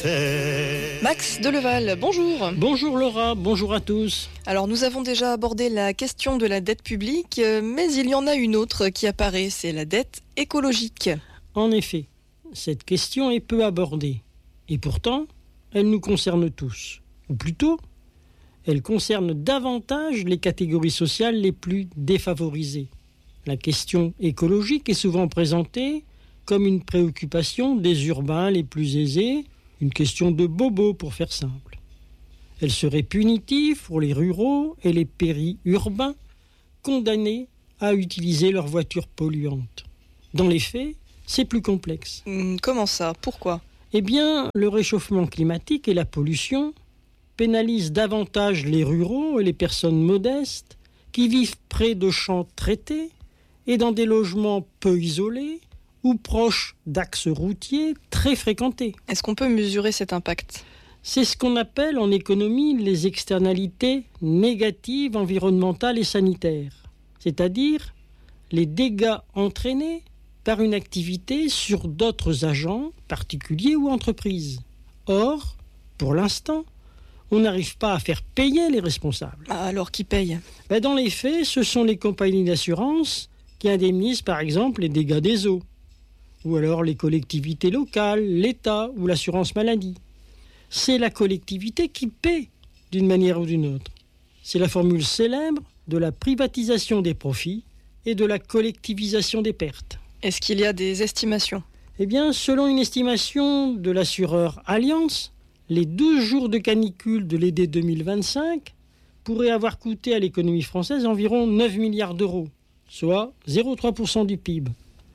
Max Deleval, bonjour. Bonjour Laura, bonjour à tous. Alors nous avons déjà abordé la question de la dette publique, mais il y en a une autre qui apparaît, c'est la dette écologique. En effet, cette question est peu abordée. Et pourtant, elle nous concerne tous. Ou plutôt, elle concerne davantage les catégories sociales les plus défavorisées. La question écologique est souvent présentée comme une préoccupation des urbains les plus aisés, une question de bobo pour faire simple. Elle serait punitive pour les ruraux et les périurbains condamnés à utiliser leurs voitures polluantes. Dans les faits, c'est plus complexe. Comment ça ? Pourquoi ? Eh bien, le réchauffement climatique et la pollution pénalisent davantage les ruraux et les personnes modestes qui vivent près de champs traités et dans des logements peu isolés ou proches d'axes routiers très fréquentés. Est-ce qu'on peut mesurer cet impact ? C'est ce qu'on appelle en économie les externalités négatives environnementales et sanitaires, c'est-à-dire les dégâts entraînés par une activité sur d'autres agents, particuliers ou entreprises. Or, pour l'instant, on n'arrive pas à faire payer les responsables. Alors qui paye ? Dans les faits, ce sont les compagnies d'assurance qui indemnisent par exemple les dégâts des eaux, ou alors les collectivités locales, l'État ou l'assurance maladie. C'est la collectivité qui paie d'une manière ou d'une autre. C'est la formule célèbre de la privatisation des profits et de la collectivisation des pertes. Est-ce qu'il y a des estimations ? Eh bien, selon une estimation de l'assureur Allianz, les 12 jours de canicule de l'été 2025 pourraient avoir coûté à l'économie française environ 9 milliards d'euros, soit 0,3% du PIB.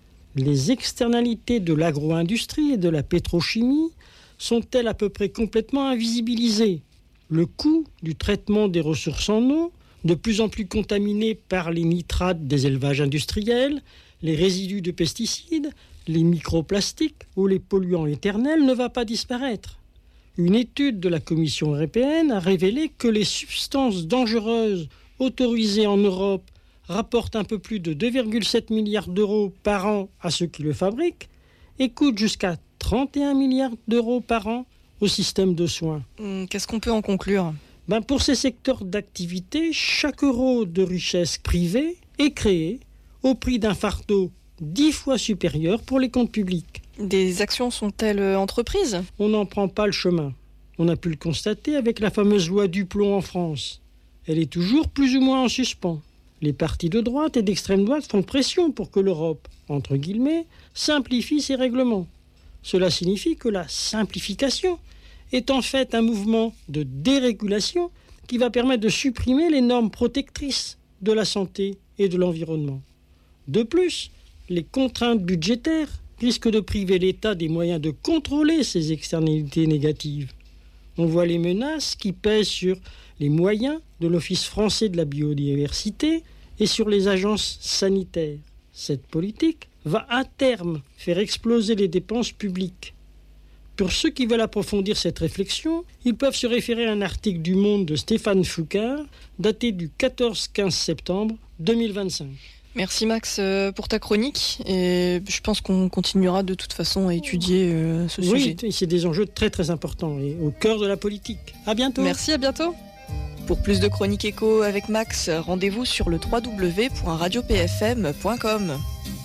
Les externalités de l'agro-industrie et de la pétrochimie sont-elles à peu près complètement invisibilisées ? Le coût du traitement des ressources en eau, de plus en plus contaminées par les nitrates des élevages industriels, les résidus de pesticides, les microplastiques ou les polluants éternels ne va pas disparaître. Une étude de la Commission européenne a révélé que les substances dangereuses autorisées en Europe rapportent un peu plus de 2,7 milliards d'euros par an à ceux qui le fabriquent et coûtent jusqu'à 31 milliards d'euros par an au système de soins. Qu'est-ce qu'on peut en conclure ? Pour ces secteurs d'activité, chaque euro de richesse privée est créé au prix d'un fardeau 10 fois supérieur pour les comptes publics. Des actions sont-elles entreprises ? On n'en prend pas le chemin. On a pu le constater avec la fameuse loi Duplon en France. Elle est toujours plus ou moins en suspens. Les partis de droite et d'extrême droite font pression pour que l'Europe, entre guillemets, simplifie ses règlements. Cela signifie que la simplification est en fait un mouvement de dérégulation qui va permettre de supprimer les normes protectrices de la santé et de l'environnement. De plus, les contraintes budgétaires risquent de priver l'État des moyens de contrôler ces externalités négatives. On voit les menaces qui pèsent sur les moyens de l'Office français de la biodiversité et sur les agences sanitaires. Cette politique va à terme faire exploser les dépenses publiques. Pour ceux qui veulent approfondir cette réflexion, ils peuvent se référer à un article du Monde de Stéphane Foucard, daté du 14-15 septembre 2025. Merci Max pour ta chronique et je pense qu'on continuera de toute façon à étudier ce sujet. Oui, c'est des enjeux très très importants et au cœur de la politique. À bientôt. Merci, à bientôt. Pour plus de chroniques éco avec Max, rendez-vous sur le www.radiopfm.com.